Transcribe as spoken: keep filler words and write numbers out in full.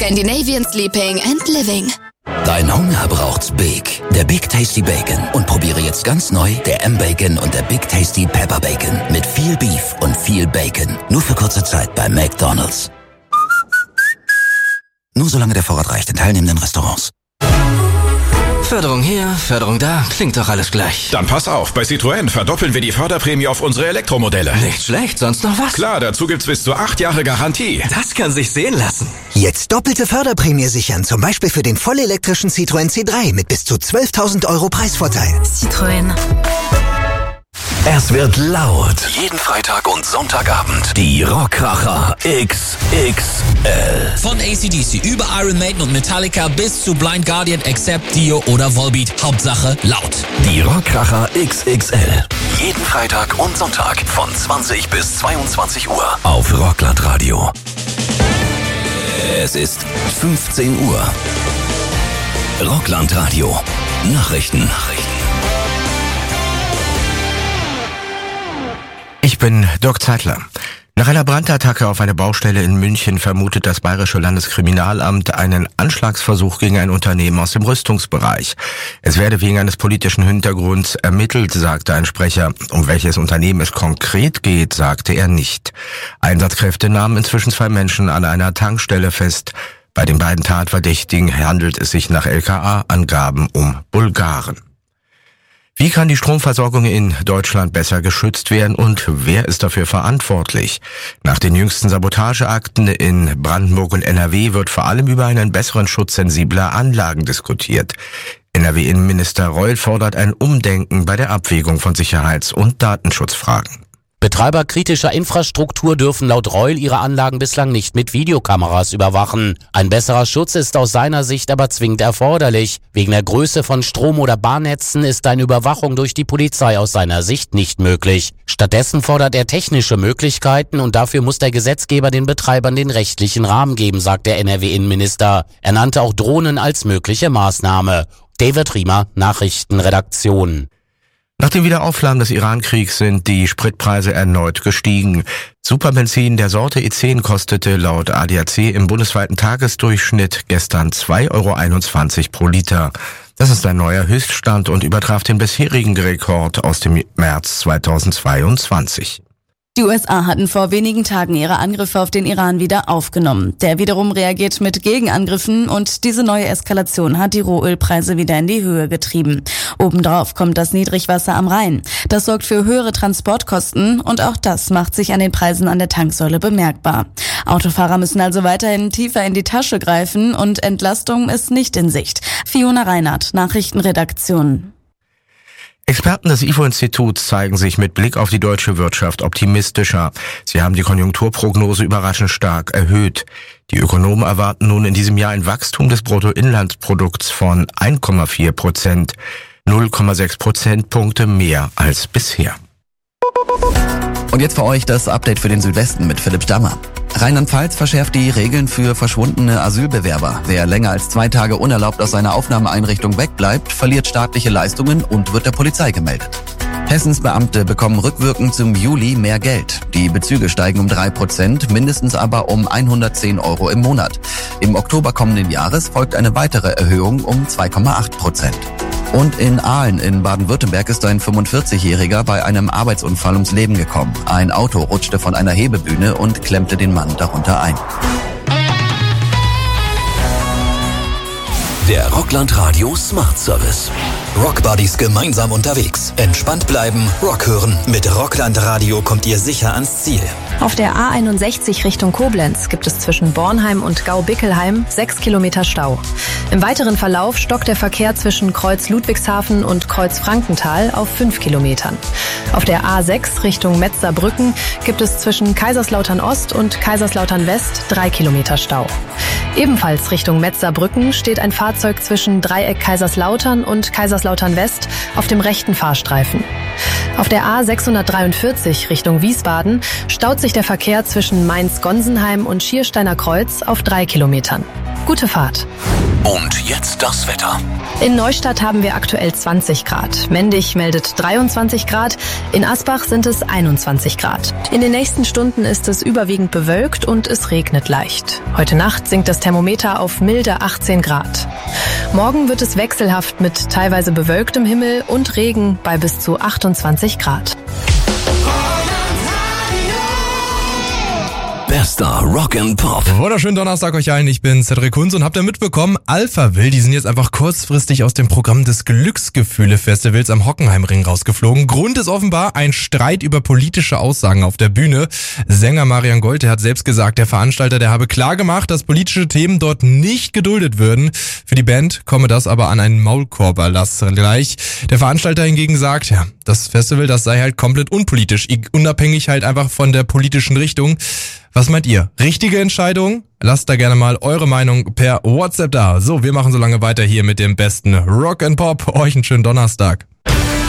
Scandinavian Sleeping and Living. Dein Hunger braucht's Big. Der Big Tasty Bacon. Und probiere jetzt ganz neu der M-Bacon und der Big Tasty Pepper Bacon. Mit viel Beef und viel Bacon. Nur für kurze Zeit bei McDonald's. Nur solange der Vorrat reicht in teilnehmenden Restaurants. Förderung hier, Förderung da, klingt doch alles gleich. Dann pass auf, bei Citroën verdoppeln wir die Förderprämie auf unsere Elektromodelle. Nicht schlecht, sonst noch was? Klar, dazu gibt's bis zu acht Jahre Garantie. Das kann sich sehen lassen. Jetzt doppelte Förderprämie sichern, zum Beispiel für den vollelektrischen Citroën C drei mit bis zu zwölftausend Euro Preisvorteil. Citroën. Es wird laut. Jeden Freitag und Sonntagabend. Die Rockkracher X X L. Von A C D C über Iron Maiden und Metallica bis zu Blind Guardian, Accept, Dio oder Volbeat. Hauptsache laut. Die Rockkracher X X L. Jeden Freitag und Sonntag von zwanzig bis zweiundzwanzig Uhr auf Rocklandradio. Es ist fünfzehn Uhr. Rocklandradio. Nachrichten. Nachrichten. Ich bin Dirk Zeitler. Nach einer Brandattacke auf eine Baustelle in München vermutet das Bayerische Landeskriminalamt einen Anschlagsversuch gegen ein Unternehmen aus dem Rüstungsbereich. Es werde wegen eines politischen Hintergrunds ermittelt, sagte ein Sprecher. Um welches Unternehmen es konkret geht, sagte er nicht. Einsatzkräfte nahmen inzwischen zwei Menschen an einer Tankstelle fest. Bei den beiden Tatverdächtigen handelt es sich nach L K A-Angaben um Bulgaren. Wie kann die Stromversorgung in Deutschland besser geschützt werden und wer ist dafür verantwortlich? Nach den jüngsten Sabotageakten in Brandenburg und N R W wird vor allem über einen besseren Schutz sensibler Anlagen diskutiert. N R W-Innenminister Reul fordert ein Umdenken bei der Abwägung von Sicherheits- und Datenschutzfragen. Betreiber kritischer Infrastruktur dürfen laut Reul ihre Anlagen bislang nicht mit Videokameras überwachen. Ein besserer Schutz ist aus seiner Sicht aber zwingend erforderlich. Wegen der Größe von Strom- oder Bahnnetzen ist eine Überwachung durch die Polizei aus seiner Sicht nicht möglich. Stattdessen fordert er technische Möglichkeiten und dafür muss der Gesetzgeber den Betreibern den rechtlichen Rahmen geben, sagt der N R W-Innenminister. Er nannte auch Drohnen als mögliche Maßnahme. David Riemer, Nachrichtenredaktion. Nach dem Wiederaufflammen des Iran-Kriegs sind die Spritpreise erneut gestiegen. Superbenzin der Sorte E zehn kostete laut A D A C im bundesweiten Tagesdurchschnitt gestern zwei Euro einundzwanzig pro Liter. Das ist ein neuer Höchststand und übertraf den bisherigen Rekord aus dem März zweitausendzweiundzwanzig. Die U S A hatten vor wenigen Tagen ihre Angriffe auf den Iran wieder aufgenommen. Der wiederum reagiert mit Gegenangriffen und diese neue Eskalation hat die Rohölpreise wieder in die Höhe getrieben. Obendrauf kommt das Niedrigwasser am Rhein. Das sorgt für höhere Transportkosten und auch das macht sich an den Preisen an der Tanksäule bemerkbar. Autofahrer müssen also weiterhin tiefer in die Tasche greifen und Entlastung ist nicht in Sicht. Fiona Reinhardt, Nachrichtenredaktion. Experten des I F O-Instituts zeigen sich mit Blick auf die deutsche Wirtschaft optimistischer. Sie haben die Konjunkturprognose überraschend stark erhöht. Die Ökonomen erwarten nun in diesem Jahr ein Wachstum des Bruttoinlandsprodukts von eins Komma vier Prozent, null Komma sechs Prozentpunkte mehr als bisher. Und jetzt für euch das Update für den Südwesten mit Philipp Stammer. Rheinland-Pfalz verschärft die Regeln für verschwundene Asylbewerber. Wer länger als zwei Tage unerlaubt aus seiner Aufnahmeeinrichtung wegbleibt, verliert staatliche Leistungen und wird der Polizei gemeldet. Hessens Beamte bekommen rückwirkend zum Juli mehr Geld. Die Bezüge steigen um drei Prozent, mindestens aber um hundertzehn Euro im Monat. Im Oktober kommenden Jahres folgt eine weitere Erhöhung um zwei Komma acht Prozent. Und in Aalen in Baden-Württemberg ist ein fünfundvierzigjähriger bei einem Arbeitsunfall ums Leben gekommen. Ein Auto rutschte von einer Hebebühne und klemmte den Mann darunter ein. Der Rocklandradio Smart Service. Rockbuddies gemeinsam unterwegs. Entspannt bleiben, Rock hören. Mit Rocklandradio kommt ihr sicher ans Ziel. Auf der A einundsechzig Richtung Koblenz gibt es zwischen Bornheim und Gau-Bickelheim sechs Kilometer Stau. Im weiteren Verlauf stockt der Verkehr zwischen Kreuz Ludwigshafen und Kreuz Frankenthal auf fünf Kilometern. Auf der A sechs Richtung Metzerbrücken gibt es zwischen Kaiserslautern Ost und Kaiserslautern West drei Kilometer Stau. Ebenfalls Richtung Metzerbrücken steht ein Fahrzeug zwischen Dreieck Kaiserslautern und Kaiserslautern West auf dem rechten Fahrstreifen. Auf der A sechshundertdreiundvierzig Richtung Wiesbaden staut sich der Verkehr zwischen Mainz-Gonsenheim und Schiersteiner Kreuz auf drei Kilometern. Gute Fahrt! Und jetzt das Wetter. In Neustadt haben wir aktuell zwanzig Grad. Mendig meldet dreiundzwanzig Grad. In Asbach sind es einundzwanzig Grad. In den nächsten Stunden ist es überwiegend bewölkt und es regnet leicht. Heute Nacht sinkt das Thermometer auf milde achtzehn Grad. Morgen wird es wechselhaft mit teilweise bewölktem Himmel und Regen bei bis zu achtundzwanzig Grad. Bester Rock and Pop. Wunderschönen Donnerstag euch allen, ich bin Cedric Kunz und habt ihr mitbekommen, Alphaville, die sind jetzt einfach kurzfristig aus dem Programm des Glücksgefühle-Festivals am Hockenheimring rausgeflogen. Grund ist offenbar ein Streit über politische Aussagen auf der Bühne. Sänger Marian Gold, der hat selbst gesagt, der Veranstalter, der habe klar gemacht, dass politische Themen dort nicht geduldet würden. Für die Band komme das aber an einen Maulkorberlass gleich. Der Veranstalter hingegen sagt, ja, das Festival, das sei halt komplett unpolitisch, unabhängig halt einfach von der politischen Richtung. Was meint ihr? Richtige Entscheidung? Lasst da gerne mal eure Meinung per WhatsApp da. So, wir machen so lange weiter hier mit dem besten Rock and Pop. Euch einen schönen Donnerstag.